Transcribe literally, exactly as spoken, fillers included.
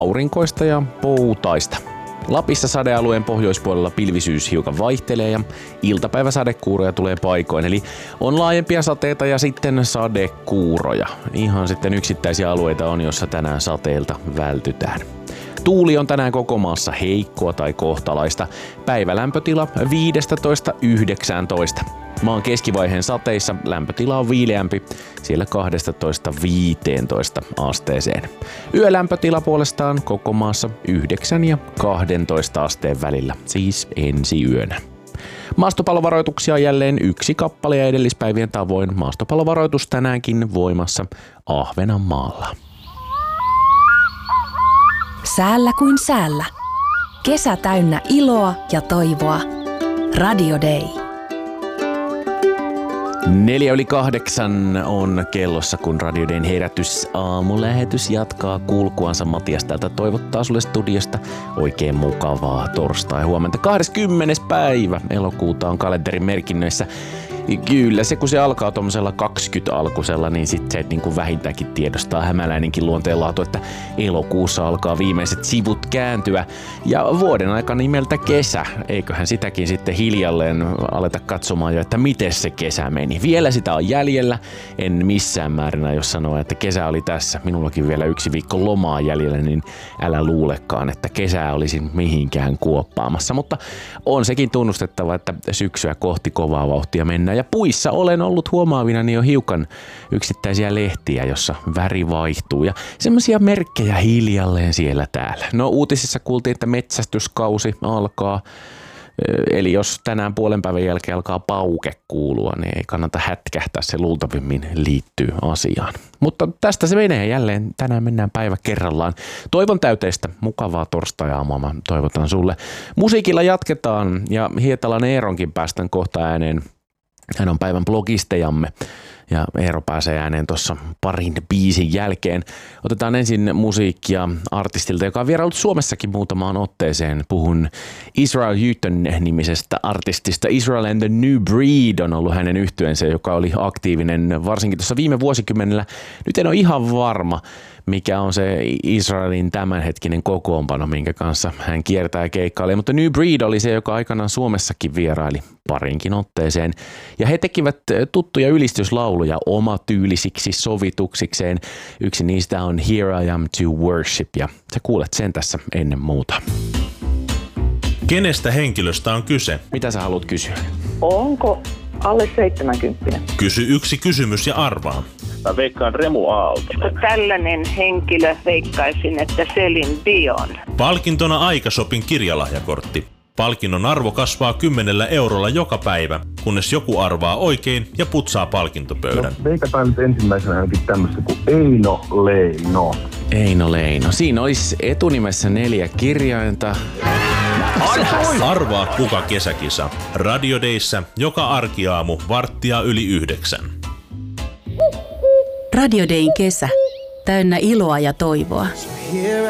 aurinkoista ja poutaista. Lapissa sadealueen pohjoispuolella pilvisyys hiukan vaihtelee ja iltapäiväsadekuuroja tulee paikoin. Eli on laajempia sateita ja sitten sadekuuroja. Ihan sitten yksittäisiä alueita on, jossa tänään sateelta vältytään. Tuuli on tänään koko maassa heikkoa tai kohtalaista. Päivälämpötila viisitoista yhdeksäntoista. Maan keskivaiheen sateissa lämpötila on viileämpi, siellä kaksitoista viisitoista asteeseen. Yölämpötila puolestaan koko maassa yhdeksän ja kaksitoista asteen välillä, siis ensi yönä. Maastopallovaroituksia on jälleen yksi kappale ja edellispäivien tavoin maastopallovaroitus tänäänkin voimassa Ahvenanmaalla. Säällä kuin säällä. Kesä täynnä iloa ja toivoa. Radio Day. Neljä yli kahdeksan on kellossa, kun Radio Dayn herätys aamulähetys jatkaa kulkuansa. Matias täältä toivottaa sulle studiosta oikein mukavaa torstai huomenta. kahdeskymmenes päivä elokuuta on kalenterin merkinnöissä. Kyllä, se kun se alkaa tommosella kaksikymmentä-alkusella, niin sit se et niinku vähintäänkin tiedostaa hämäläinenkin luonteenlaatu, että elokuussa alkaa viimeiset sivut kääntyä. Ja vuoden aikana nimeltä kesä, eiköhän sitäkin sitten hiljalleen aleta katsomaan jo, että miten se kesä meni. Vielä sitä on jäljellä, en missään määrin jos sanoa, että kesä oli tässä. Minullakin vielä yksi viikko lomaa jäljellä, niin älä luulekaan, että kesää olisin mihinkään kuoppaamassa. Mutta on sekin tunnustettava, että syksyä kohti kovaa vauhtia mennään. Ja puissa olen ollut huomaavinani jo hiukan yksittäisiä lehtiä, jossa väri vaihtuu ja semmoisia merkkejä hiljalleen siellä täällä. No uutisissa kuultiin, että metsästyskausi alkaa. Eli jos tänään puolen päivän jälkeen alkaa pauke kuulua, niin ei kannata hätkähtää, se luultavimmin liittyy asiaan. Mutta tästä se menee jälleen. Tänään mennään päivä kerrallaan. Toivon täyteistä mukavaa torstai-aamua mä toivotan sulle. Musiikilla jatketaan ja Hietalan Eeronkin päästän kohta ääneen. Hän on päivän blogistejamme ja Eero pääsee ääneen tuossa parin biisin jälkeen. Otetaan ensin musiikkia artistilta, joka on vieraillut Suomessakin muutamaan otteeseen. Puhun Israel Houghton nimisestä artistista. Israel and the New Breed on ollut hänen yhtyeensä, joka oli aktiivinen varsinkin tuossa viime vuosikymmenellä. Nyt en ole ihan varma, mikä on se Israelin tämänhetkinen kokoonpano, minkä kanssa hän kiertää ja keikkailee. Mutta New Breed oli se, joka aikanaan Suomessakin vieraili parinkin otteeseen. Ja he tekivät tuttuja ylistyslauluja omatyylisiksi sovituksikseen. Yksi niistä on Here I Am to Worship, ja sä kuulet sen tässä ennen muuta. Kenestä henkilöstä on kyse? Mitä sä haluat kysyä? Onko alle seitsemänkymmentä? Kysy yksi kysymys ja arvaa. Mä veikkaan Remu Aalto. Tällainen henkilö veikkaisin, että Celine Dion. Palkintona Aikashopin kirjalahjakortti. Palkinnon arvo kasvaa kymmenellä eurolla joka päivä, kunnes joku arvaa oikein ja putsaa palkintopöydän. No, veikataan nyt ensimmäisenä ainakin tämmöistä kuin Eino Leino. Eino Leino. Siinä olisi etunimessä neljä kirjainta. Arvaa kuka kesäkisa. Radio Dayssä joka arkiaamu varttia yli yhdeksän. Radio Dayn kesä. Täynnä iloa ja toivoa.